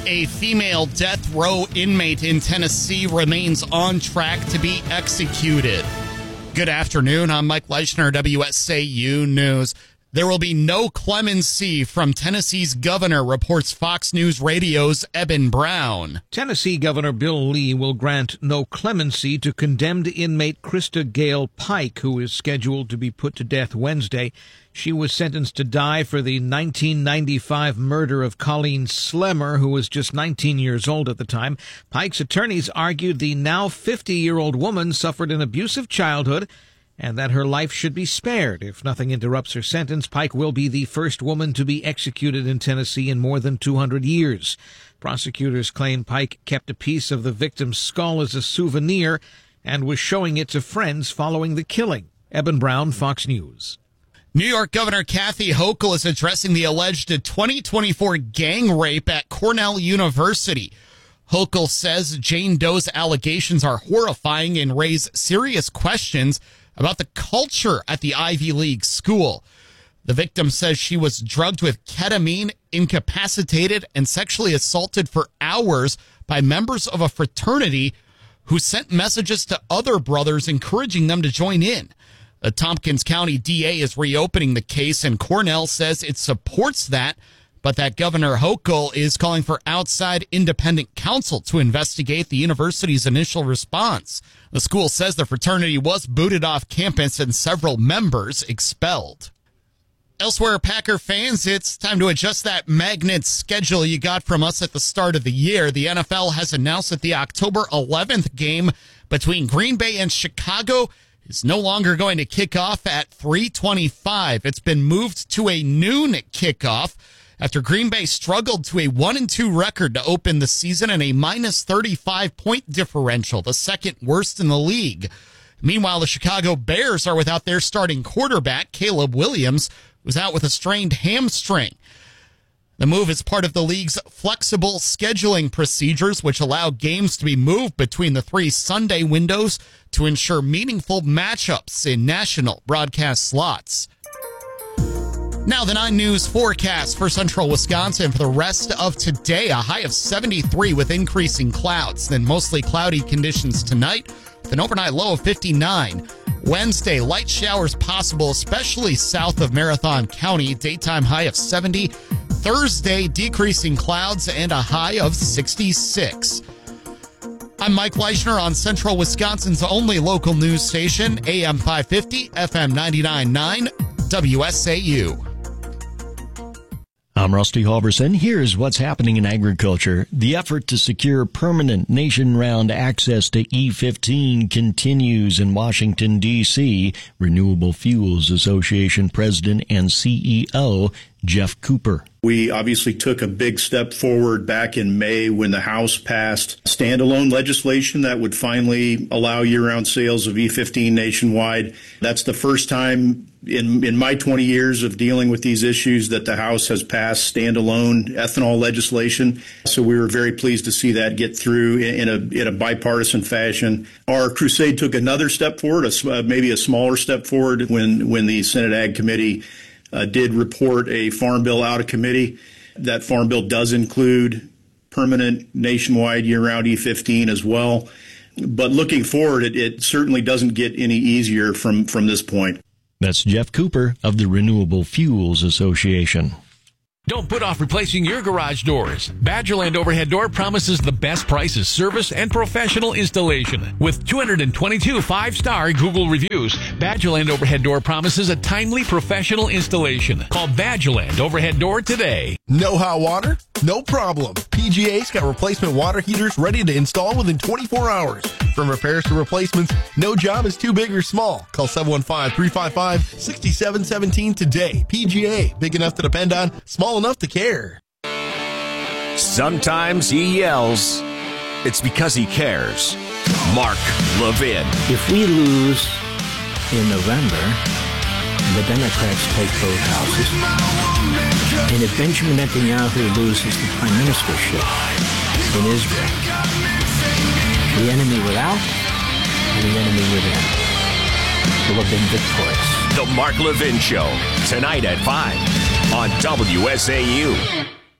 A female death row inmate in Tennessee remains on track to be executed. Good afternoon. I'm Mike Leischner, WSAU News. There will be no clemency from Tennessee's governor, reports Fox News Radio's Eben Brown. Tennessee Governor Bill Lee will grant no clemency to condemned inmate Krista Gale Pike, who is scheduled to be put to death Wednesday. She was sentenced to die for the 1995 murder of Colleen Slemmer, who was just 19 years old at the time. Pike's attorneys argued the now 50-year-old woman suffered an abusive childhood and that her life should be spared. If nothing interrupts her sentence, Pike will be the first woman to be executed in Tennessee in more than 200 years. Prosecutors claim Pike kept a piece of the victim's skull as a souvenir and was showing it to friends following the killing. Eben Brown, Fox News. New York Governor Kathy Hochul is addressing the alleged 2024 gang rape at Cornell University. Hochul says Jane Doe's allegations are horrifying and raise serious questions about the culture at the Ivy League school. The victim says she was drugged with ketamine, incapacitated, and sexually assaulted for hours by members of a fraternity who sent messages to other brothers encouraging them to join in. The Tompkins County DA is reopening the case, and Cornell says it supports that, but that Governor Hochul is calling for outside independent counsel to investigate the university's initial response. The school says the fraternity was booted off campus and several members expelled. Elsewhere, Packer fans, it's time to adjust that magnet schedule you got from us at the start of the year. The NFL has announced that the October 11th game between Green Bay and Chicago is no longer going to kick off at 3:25. It's been moved to a noon kickoff after Green Bay struggled to a 1-2 record to open the season and a minus 35-point differential, the second worst in the league. Meanwhile, the Chicago Bears are without their starting quarterback, Caleb Williams, who's out with a strained hamstring. The move is part of the league's flexible scheduling procedures, which allow games to be moved between the 3 Sunday windows to ensure meaningful matchups in national broadcast slots. Now the 9 News forecast for central Wisconsin for the rest of today. A high of 73 with increasing clouds. Then mostly cloudy conditions tonight with an overnight low of 59. Wednesday, light showers possible, especially south of Marathon County. Daytime high of 70. Thursday, decreasing clouds and a high of 66. I'm Mike Leischner on Central Wisconsin's only local news station, AM 550, FM 99.9, WSAU. I'm Rusty Halverson. Here's what's happening in agriculture. The effort to secure permanent nation-round access to E15 continues in Washington, D.C. Renewable Fuels Association President and CEO Jeff Cooper. We obviously took a big step forward back in May when the House passed standalone legislation that would finally allow year-round sales of E15 nationwide. That's the first time in my 20 years of dealing with these issues that the House has passed standalone ethanol legislation. So we were very pleased to see that get through in a bipartisan fashion. Our crusade took another step forward, maybe a smaller step forward when the Senate Ag Committee did report a farm bill out of committee. That farm bill does include permanent nationwide year-round E15 as well. But looking forward, it certainly doesn't get any easier from this point. That's Jeff Cooper of the Renewable Fuels Association. Don't put off replacing your garage doors. Badgerland Overhead Door promises the best prices, service, and professional installation. With 222 5-star Google reviews, Badgerland Overhead Door promises a timely, professional installation. Call Badgerland Overhead Door today. No hot water? No problem. PGA's got replacement water heaters ready to install within 24 hours. From repairs to replacements, no job is too big or small. Call 715-355-6717 today. PGA, big enough to depend on, small enough to care. Sometimes he yells. It's because he cares. Mark Levin. If we lose in November, the Democrats take both houses. And if Benjamin Netanyahu loses the prime ministership in Israel, the enemy without and the enemy within will have been victorious. The Mark Levin Show, tonight at 5 on WSAU.